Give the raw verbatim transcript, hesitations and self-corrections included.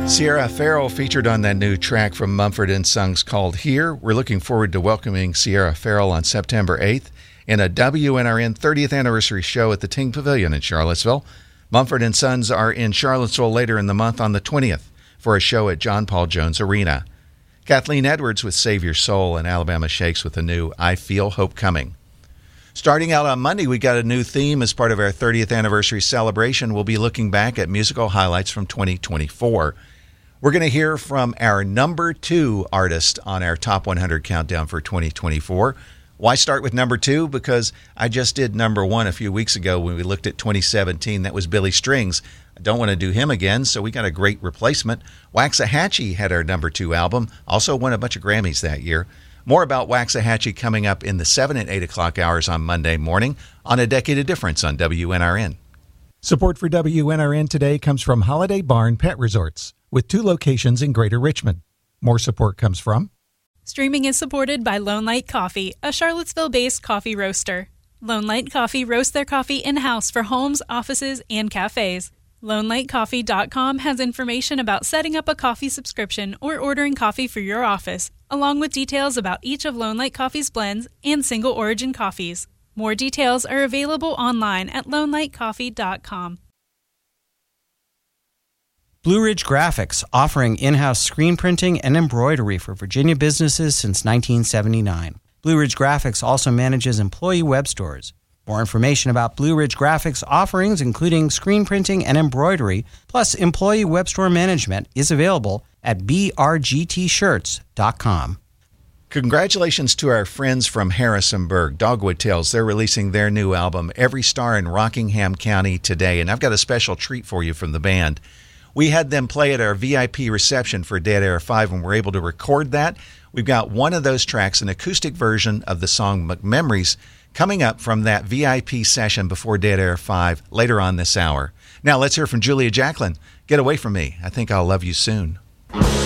Sierra Farrell featured on that new track from Mumford and Sons called Here. We're looking forward to welcoming Sierra Farrell on September eighth in a W N R N thirtieth anniversary show at the Ting Pavilion in Charlottesville. Mumford and Sons are in Charlottesville later in the month on the twentieth for a show at John Paul Jones Arena. Kathleen Edwards with Save Your Soul and Alabama Shakes with the new I Feel Hope Coming. Starting out on Monday, we got a new theme as part of our thirtieth anniversary celebration. We'll be looking back at musical highlights from twenty twenty-four. We're going to hear from our number two artist on our Top one hundred countdown for twenty twenty-four. Why start with number two? Because I just did number one a few weeks ago when we looked at twenty seventeen. That was Billy Strings. I don't want to do him again, so we got a great replacement. Waxahachie had our number two album, also won a bunch of Grammys that year. More about Waxahachie coming up in the seven and eight o'clock hours on Monday morning on A Decade of Difference on W N R N. Support for W N R N today comes from Holiday Barn Pet Resorts, with two locations in Greater Richmond. More support comes from... Streaming is supported by Lone Light Coffee, a Charlottesville-based coffee roaster. Lone Light Coffee roasts their coffee in-house for homes, offices, and cafes. Lone Light Coffee dot com has information about setting up a coffee subscription or ordering coffee for your office, along with details about each of Lone Light Coffee's blends and single origin coffees. More details are available online at Lone Light Coffee dot com. Blue Ridge Graphics, offering in-house screen printing and embroidery for Virginia businesses since nineteen seventy-nine. Blue Ridge Graphics also manages employee web stores. More information about Blue Ridge Graphics offerings, including screen printing and embroidery, plus employee web store management, is available at b r g t shirts dot com. Congratulations to our friends from Harrisonburg, Dogwood Tales. They're releasing their new album, Every Star in Rockingham County, today, and I've got a special treat for you from the band. We had them play at our V I P reception for Dead Air five and we're able to record that. We've got one of those tracks, an acoustic version of the song McMemories, coming up from that V I P session before Dead Air five later on this hour. Now let's hear from Julia Jacklin. Get Away From Me. I Think I'll Love You Soon.